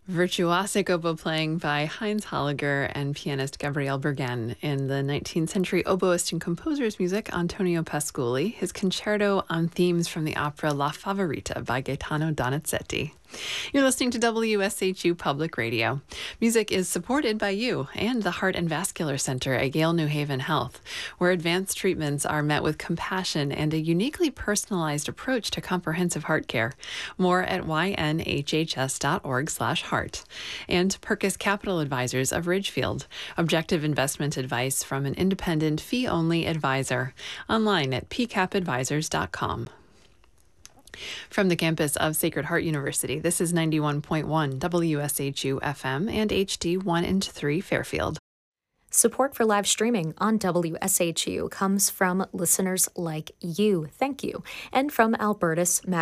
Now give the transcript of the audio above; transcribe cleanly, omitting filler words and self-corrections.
Virtuosic oboe playing by Heinz Holliger and pianist Gabriel Bergen. In the 19th century oboist and composer's music, Antonio Pascoli, his concerto on themes from the opera La Favorita by Gaetano Donizetti. You're listening to WSHU Public Radio. Music is supported by you and the Heart and Vascular Center at Yale New Haven Health, where advanced treatments are met with compassion and a uniquely personalized approach to comprehensive heart care. More at ynhhs.org/heart. And Perkis Capital Advisors of Ridgefield, objective investment advice from an independent fee-only advisor. Online at pcapadvisors.com. From the campus of Sacred Heart University, this is 91.1 WSHU FM and HD 1 and 3 Fairfield. Support for live streaming on WSHU comes from listeners like you. Thank you. And from Albertus